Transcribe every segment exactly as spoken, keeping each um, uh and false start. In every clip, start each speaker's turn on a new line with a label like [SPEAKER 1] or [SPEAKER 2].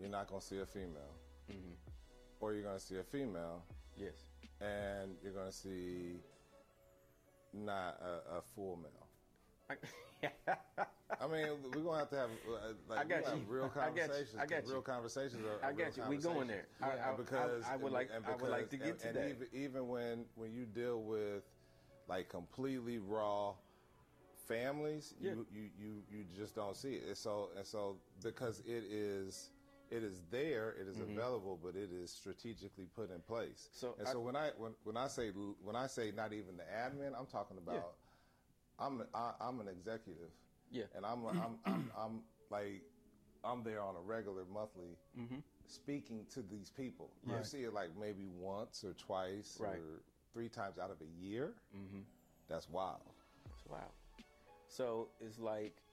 [SPEAKER 1] you're not going to see a female.
[SPEAKER 2] Mm-hmm.
[SPEAKER 1] Or you're going to see a female.
[SPEAKER 2] Yes.
[SPEAKER 1] And you're going to see not a, a full male. I, I mean, we're going to have to have, uh, like,
[SPEAKER 2] I got you.
[SPEAKER 1] Have real conversations.
[SPEAKER 2] I got you.
[SPEAKER 1] Real conversations. Are,
[SPEAKER 2] I got you. We going there.
[SPEAKER 1] Yeah,
[SPEAKER 2] I, I,
[SPEAKER 1] because,
[SPEAKER 2] I, I would
[SPEAKER 1] and,
[SPEAKER 2] like.
[SPEAKER 1] and
[SPEAKER 2] because,
[SPEAKER 1] I would like to get
[SPEAKER 2] and,
[SPEAKER 1] to
[SPEAKER 2] and
[SPEAKER 1] that.
[SPEAKER 2] Even,
[SPEAKER 1] even when when you deal with like completely raw families,
[SPEAKER 2] yeah.
[SPEAKER 1] you, you you you just don't see it. And so and so because it is. It is there, it is mm-hmm. available, but it is strategically put in place.
[SPEAKER 2] So
[SPEAKER 1] and
[SPEAKER 2] I,
[SPEAKER 1] so when I when, when I say when I say not even the admin, I'm talking about yeah. I'm I, I'm an executive.
[SPEAKER 2] Yeah.
[SPEAKER 1] And I'm I'm, I'm I'm like I'm there on a regular monthly
[SPEAKER 2] mm-hmm.
[SPEAKER 1] speaking to these people.
[SPEAKER 2] Right.
[SPEAKER 1] You see it like maybe once or twice
[SPEAKER 2] right.
[SPEAKER 1] or three times out of a year.
[SPEAKER 2] Mm-hmm.
[SPEAKER 1] That's wild.
[SPEAKER 2] That's wild. So it's like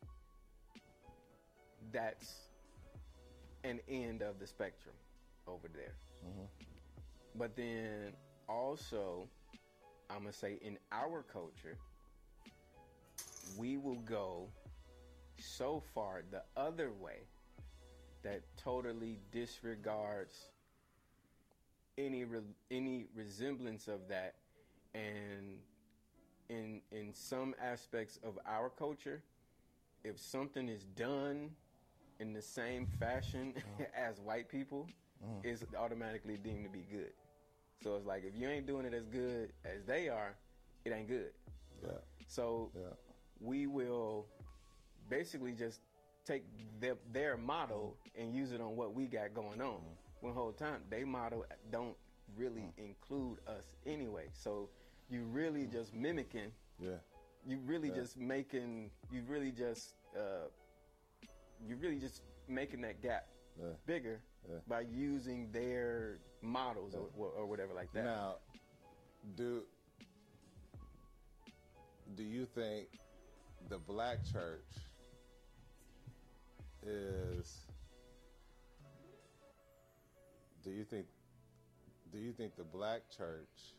[SPEAKER 2] that's an end of the spectrum over there.
[SPEAKER 1] Mm-hmm.
[SPEAKER 2] But then also, I'm gonna say in our culture, we will go so far the other way that totally disregards any re- any resemblance of that. And in in some aspects of our culture, if something is done in the same fashion mm. as white people, mm. it's automatically deemed to be good. So it's like, if you ain't doing it as good as they are, it ain't good.
[SPEAKER 1] Yeah.
[SPEAKER 2] So
[SPEAKER 1] yeah.
[SPEAKER 2] we will basically just take their, their model mm. and use it on what we got going on. Mm. When the whole time, they model don't really mm. include us anyway. So you really mm. just mimicking.
[SPEAKER 1] Yeah.
[SPEAKER 2] You really
[SPEAKER 1] yeah.
[SPEAKER 2] just making, you really just, uh, you're really just making that gap
[SPEAKER 1] yeah.
[SPEAKER 2] bigger
[SPEAKER 1] yeah.
[SPEAKER 2] by using their models
[SPEAKER 1] yeah.
[SPEAKER 2] or, or whatever like that.
[SPEAKER 1] Now, do do you think the black church is? Do you think? Do you think the black church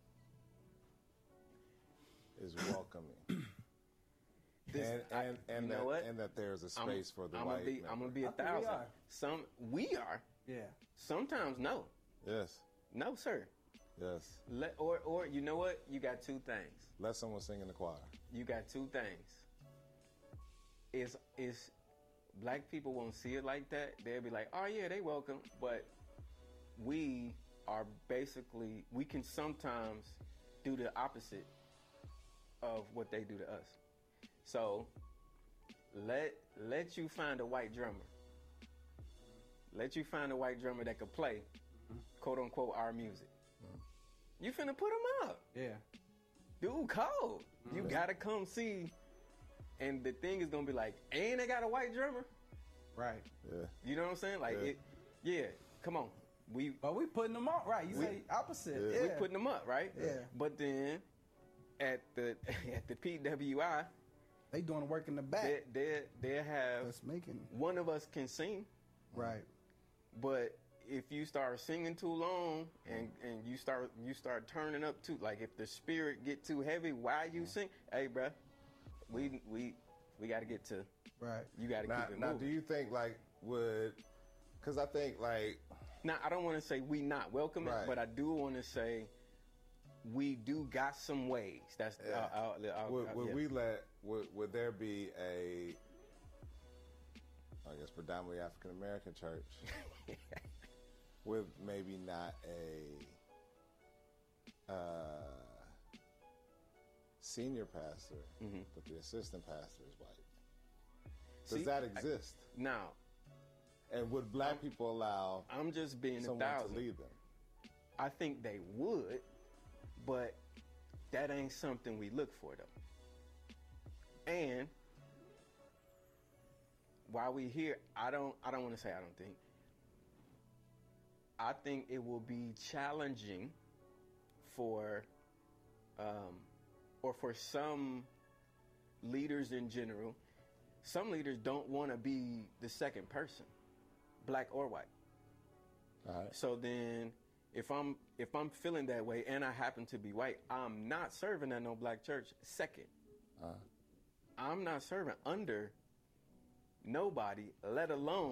[SPEAKER 1] is welcoming? This, and and, and,
[SPEAKER 2] you know
[SPEAKER 1] that,
[SPEAKER 2] what?
[SPEAKER 1] and that there's a space
[SPEAKER 2] I'm,
[SPEAKER 1] for the
[SPEAKER 2] I'm
[SPEAKER 1] white
[SPEAKER 2] gonna be,
[SPEAKER 1] member.
[SPEAKER 2] I'm gonna be a thousand. We Some we are.
[SPEAKER 3] Yeah.
[SPEAKER 2] Sometimes no.
[SPEAKER 1] Yes.
[SPEAKER 2] No, sir.
[SPEAKER 1] Yes.
[SPEAKER 2] Let, or or you know what? You got two things.
[SPEAKER 1] Let someone sing in the choir.
[SPEAKER 2] You got two things. Is is black people won't see it like that. They'll be like, oh yeah, they welcome. But we are basically, we can sometimes do the opposite of what they do to us. So let let you find a white drummer. Let you find a white drummer that could play, mm-hmm. quote unquote, our music. Mm-hmm. You finna put him up.
[SPEAKER 3] Yeah.
[SPEAKER 2] Dude, cold. Mm-hmm. You gotta come see. And the thing is gonna be like, and they got a white drummer.
[SPEAKER 3] Right.
[SPEAKER 1] Yeah.
[SPEAKER 2] You know what I'm saying? Like,
[SPEAKER 1] yeah,
[SPEAKER 2] it, yeah come on. We
[SPEAKER 3] But we putting them up, right? You
[SPEAKER 2] we,
[SPEAKER 3] say opposite.
[SPEAKER 1] Yeah.
[SPEAKER 3] Yeah.
[SPEAKER 2] We putting them up, right?
[SPEAKER 3] Yeah.
[SPEAKER 2] But then at the at the P W I,
[SPEAKER 3] they doing the work in the back.
[SPEAKER 2] They they they have
[SPEAKER 3] That's making
[SPEAKER 2] one of us can sing,
[SPEAKER 3] right?
[SPEAKER 2] But if you start singing too long and, and you start you start turning up too, like if the spirit get too heavy while you sing, hey, bruh, we we we got to get to
[SPEAKER 3] right.
[SPEAKER 2] You got to keep it
[SPEAKER 1] now,
[SPEAKER 2] moving.
[SPEAKER 1] Do you think like would? Because I think like
[SPEAKER 2] now I don't want to say we not welcome
[SPEAKER 1] right.
[SPEAKER 2] it, but I do want to say we do got some ways. That's
[SPEAKER 1] yeah.
[SPEAKER 2] I'll, I'll, I'll,
[SPEAKER 1] would, would
[SPEAKER 2] yeah.
[SPEAKER 1] we let would, would there be a I guess predominantly African American church with maybe not a uh, senior pastor,
[SPEAKER 2] mm-hmm.
[SPEAKER 1] but the assistant pastor is white? Does
[SPEAKER 2] See,
[SPEAKER 1] that exist?
[SPEAKER 2] I, now,
[SPEAKER 1] and would black
[SPEAKER 2] I'm,
[SPEAKER 1] people allow
[SPEAKER 2] I'm just being
[SPEAKER 1] someone
[SPEAKER 2] a thousand.
[SPEAKER 1] to lead them?
[SPEAKER 2] I think they would, but that ain't something we look for though. And while we here, I don't I don't want to say I don't think. I think it will be challenging for um, or for some leaders in general. Some leaders don't want to be the second person, black or white.
[SPEAKER 1] All right.
[SPEAKER 2] So then if I'm if I'm feeling that way and I happen to be white, I'm not serving at no black church second.
[SPEAKER 1] Uh-huh.
[SPEAKER 2] I'm not serving under nobody, let alone